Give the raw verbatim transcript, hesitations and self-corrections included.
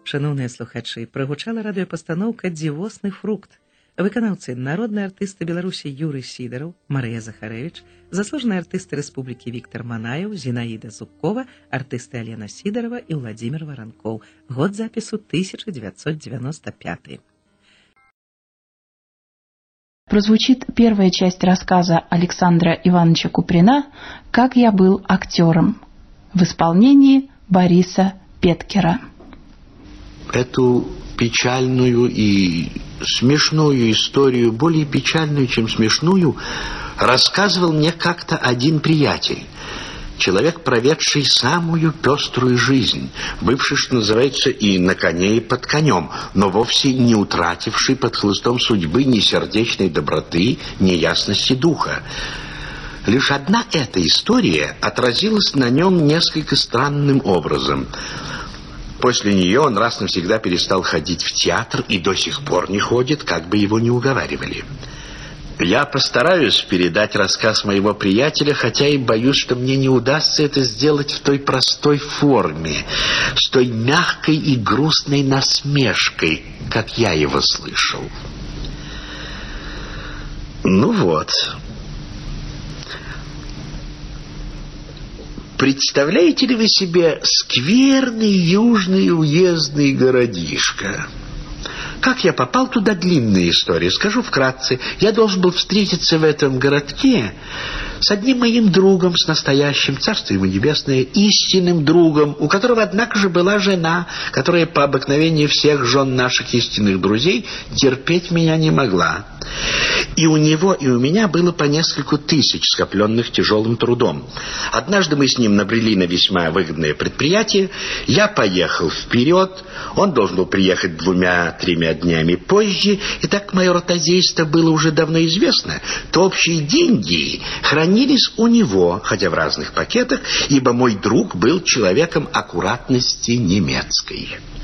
Шановныя слухачы, прагучала радыёпастаноўка «Дзівосны фрукт». Выканаўцы народныя артысты Беларусі Юрый Сідараў, Марыя Захарэвіч, заслужаныя артысты Рэспублікі Віктар Манаеў, Зінаіда Зубкова, артысты Алена Сідарова і Владзімир Варанкоў. Год запісу тысяча девятьсот девяносто пятый. Прозвучит первая часть рассказа Александра Ивановича Куприна «Как я был актером» в исполнении Бориса Петкера. Эту печальную и смешную историю, более печальную, чем смешную, рассказывал мне как-то один приятель. Человек, проведший самую пеструю жизнь, бывший, что называется, и на коне, и под конем, но вовсе не утративший под хлыстом судьбы ни сердечной доброты, ни ясности духа. Лишь одна эта история отразилась на нем несколько странным образом. После нее он раз навсегда перестал ходить в театр и до сих пор не ходит, как бы его ни уговаривали. Я постараюсь передать рассказ моего приятеля, хотя и боюсь, что мне не удастся это сделать в той простой форме, с той мягкой и грустной насмешкой, как я его слышал. Ну вот. Представляете ли вы себе скверный южный уездный городишко? Как я попал туда, длинная история. Скажу вкратце. Я должен был встретиться в этом городке с одним моим другом, с настоящим, царство ему небесное, истинным другом, у которого, однако же, была жена, которая по обыкновению всех жен наших истинных друзей терпеть меня не могла. И у него, и у меня было по нескольку тысяч, скопленных тяжелым трудом. Однажды мы с ним набрели на весьма выгодное предприятие. Я поехал вперед, он должен был приехать двумя-тремя днями позже. И так мое ротозейство было уже давно известно, то общие деньги хранились у него, хотя в разных пакетах, ибо мой друг был человеком аккуратности немецкой.